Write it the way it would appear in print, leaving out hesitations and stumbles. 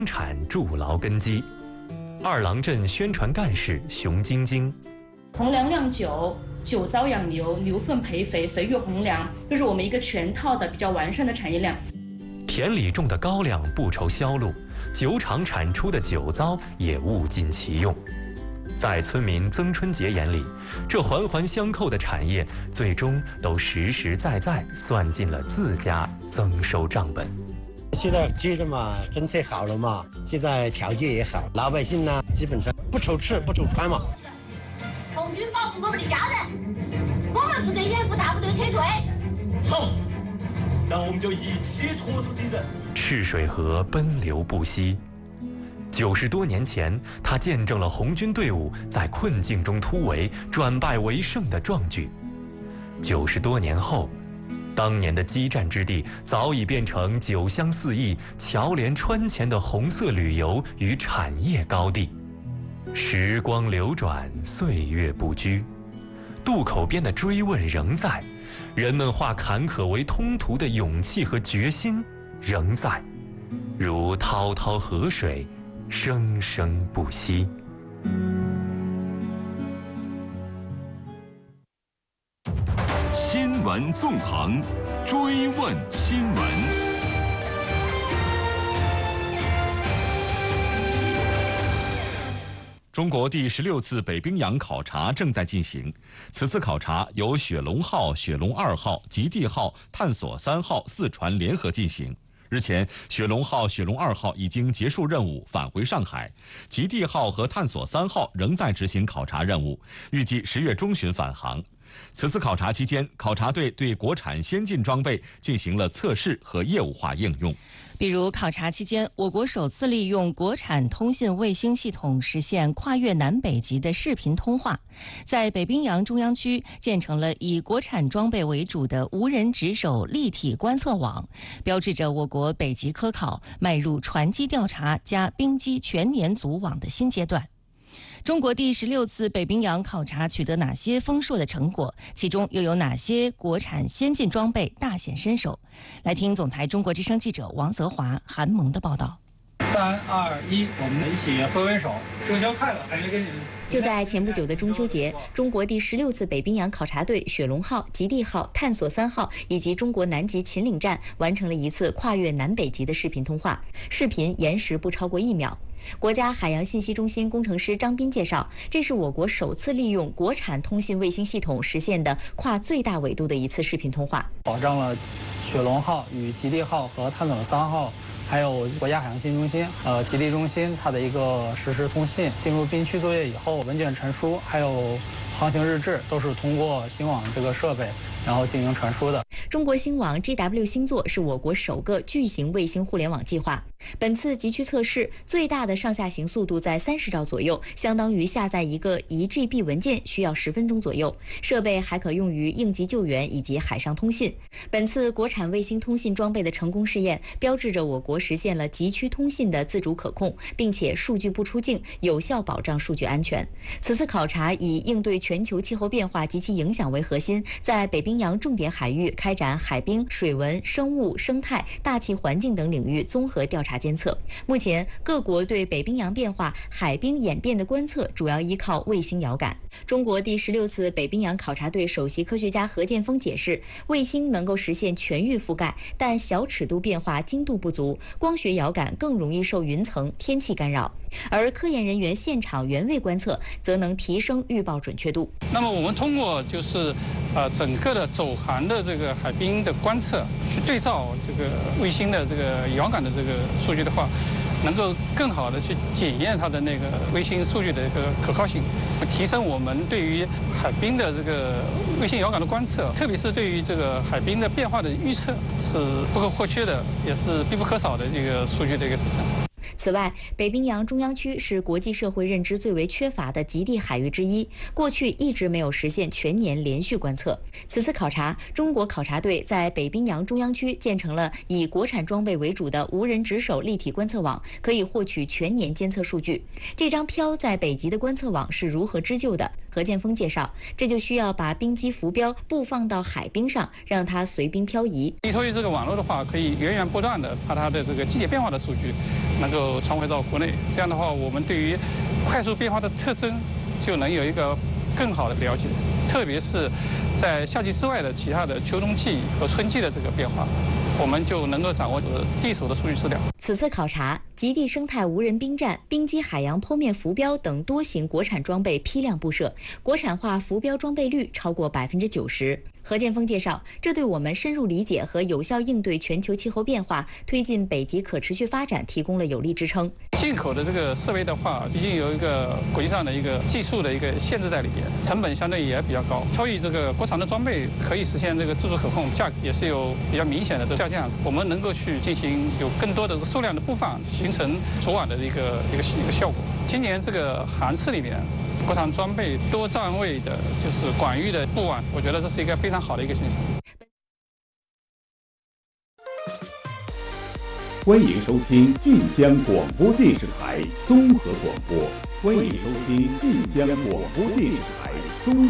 产筑牢根基。二郎镇宣传干事熊晶晶。 红粮酿酒，酒糟养牛，牛粪培肥，肥育红粮，这是我们一个全套的比较完善的产业链。 田里种的高粱不愁销路，酒厂产出的酒糟也物尽其用。在村民曾春杰眼里，这环环相扣的产业最终都实实在在算进了自家增收账本。 现在觉得嘛，政策好了嘛，现在条件也好，老百姓呢基本上不愁吃不愁穿嘛。 红军保护我们的家人，我们负责掩护大部队撤退。 好，那我们就一起拖住敌人。 赤水河奔流不息。90多年前，他见证了红军队伍在困境中突围、转败为胜的壮举。90多年后，当年的激战之地早已变成酒香四溢、侨联川前的红色旅游与产业高地。时光流转，岁月不居，渡口边的追问仍在，人们化坎坷为通途的勇气和决心仍在，如滔滔河水，生生不息。 新闻纵横，追问新闻。中国第16次北冰洋考察正在进行。此次考察由雪龙号、雪龙2号、极地号、探索3号4船联合进行。日前，雪龙号、雪龙2号已经结束任务，返回上海；极地号和探索3号仍在执行考察任务，预计10月中旬返航。此次考察期间，考察队对国产先进装备进行了测试和业务化应用。 比如，考察期间，我国首次利用国产通信卫星系统实现跨越南北极的视频通话，在北冰洋中央区建成了以国产装备为主的无人值守立体观测网，标志着我国北极科考迈入船机调查加冰机全年组网的新阶段。中国第16次北冰洋考察取得哪些丰硕的成果？其中又有哪些国产先进装备大显身手？来听总台中国之声记者王泽华、韩萌的报道。 3、2、1，我们一起挥挥手，中秋快乐！还是跟你们。 就在前不久的中秋节，中国第16次北冰洋考察队雪龙号、极地号、探索3号以及中国南极秦岭站完成了一次跨越南北极的视频通话，视频延时不超过1秒。国家海洋信息中心工程师张斌介绍，这是我国首次利用国产通信卫星系统实现的跨最大纬度的一次视频通话， 保障了雪龙号与极地号和探索3号。还有国家海洋信息中心、极地中心它的一个实时通信，进入冰区作业以后，文件传输还有航行日志都是通过星网这个设备，然后进行传输的。 中国星网 GW 星座是我国首个巨型卫星互联网计划。本次极区测试最大的上下行速度在30兆左右，相当于下载一个1GB 文件需要10分钟左右。设备还可用于应急救援以及海上通信。本次国产卫星通信装备的成功试验，标志着我国实现了极区通信的自主可控，并且数据不出境，有效保障数据安全。此次考察以应对全球气候变化及其影响为核心，在北冰洋重点海域开展海冰、水文、生物、生态、大气环境等领域综合调查监测。目前，各国对北冰洋变化、海冰演变的观测主要依靠卫星遥感。中国第16次北冰洋考察队首席科学家何建峰解释，卫星能够实现全域覆盖，但小尺度变化精度不足，光学遥感更容易受云层、天气干扰。而科研人员现场原位观测则能提升预报准确度。 那么我们通过整个的走航的这个海冰的观测，去对照这个卫星的这个遥感的这个数据的话，能够更好的去检验它的那个卫星数据的一个可靠性，提升我们对于海冰的这个卫星遥感的观测，特别是对于这个海冰的变化的预测是不可或缺的，也是必不可少的这个数据的一个支撑。 此外，北冰洋中央区是国际社会认知最为缺乏的极地海域之一，过去一直没有实现全年连续观测。此次考察，中国考察队在北冰洋中央区建成了以国产装备为主的无人值守立体观测网，可以获取全年监测数据。这张漂在北极的观测网是如何织就的？ 何建峰介绍，这就需要把冰机浮标布放到海冰上，让它随冰漂移。 依托于这个网络的话，可以源源不断的把它的这个季节变化的数据能够传回到国内。这样的话，我们对于快速变化的特征就能有一个更好的了解，特别是在夏季之外的其他的秋冬季和春季的这个变化，我们就能够掌握第一手的数据资料。 此次考察，极地生态无人冰站、冰机海洋剖面浮标等多型国产装备批量布设，国产化浮标装备率超过90%。何建峰介绍，这对我们深入理解和有效应对全球气候变化、推进北极可持续发展提供了有力支撑。 进口的这个设备的话，毕竟有一个国际上的一个技术的一个限制在里边，成本相对也比较高。所以这个国产的装备可以实现这个自主可控，价格也是有比较明显的下降。我们能够去进行有更多的数量的布放，形成昨晚的一个效果。今年这个航次里面，国产装备多站位的，就是广域的布网，我觉得这是一个非常好的一个现象。 欢迎收听晋江广播电视台综合广播。欢迎收听晋江广播电视台综